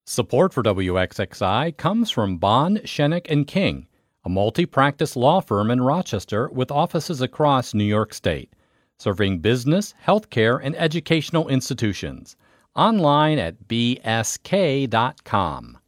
Support for WXXI comes from Bond, Shenick & King, a multi-practice law firm in Rochester with offices across New York State, serving business, healthcare, and educational institutions. Online at bsk.com.